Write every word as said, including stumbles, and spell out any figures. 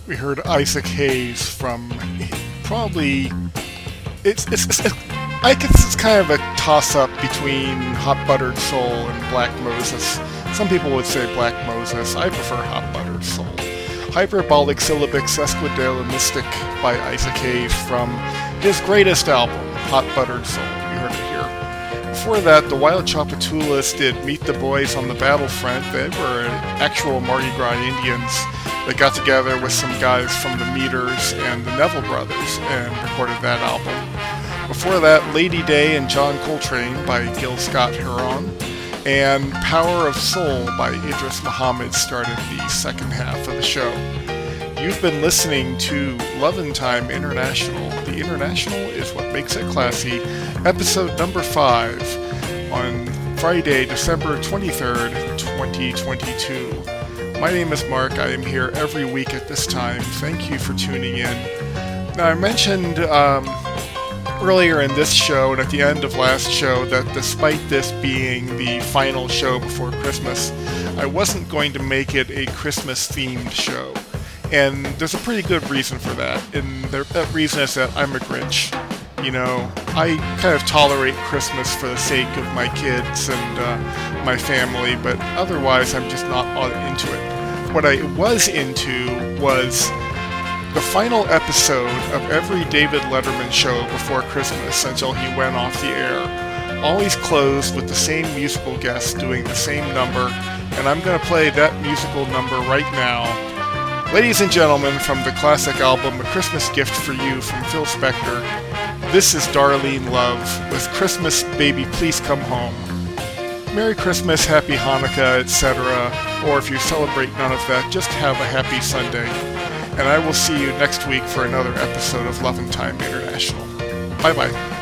We heard Isaac Hayes from probably it's it's, it's I guess it's kind of a toss-up between Hot Buttered Soul and Black Moses. Some people would say Black Moses. I prefer Hot Buttered Soul. Hyperbolic Syllabic Sesquidalia Mystic by Isaac Hayes from his greatest album, Hot Buttered Soul. You heard it here. Before that, the Wild Tchoupitoulas did Meet the Boys on the Battlefront. They were actual Mardi Gras Indians that got together with some guys from the Meters and the Neville Brothers and recorded that album. Before that, Lady Day and John Coltrane by Gil Scott-Heron, and Power of Soul by Idris Muhammad started the second half of the show. You've been listening to Lovin' Time International. The International is what makes it classy. Episode number five on Friday, December twenty-third, twenty twenty-two. My name is Mark. I am here every week at this time. Thank you for tuning in. Now, I mentioned um, earlier in this show and at the end of last show that despite this being the final show before Christmas, I wasn't going to make it a Christmas-themed show. And there's a pretty good reason for that. And that reason is that I'm a Grinch. You know, I kind of tolerate Christmas for the sake of my kids and uh, my family, but otherwise I'm just not all into it. What I was into was the final episode of every David Letterman show before Christmas until he went off the air. Always closed with the same musical guest doing the same number, and I'm going to play that musical number right now. Ladies and gentlemen, from the classic album A Christmas Gift for You from Phil Spector, this is Darlene Love with Christmas Baby Please Come Home. Merry Christmas, Happy Hanukkah, et cetera. Or if you celebrate none of that, just have a happy Sunday. And I will see you next week for another episode of Lovin' Time International. Bye-bye.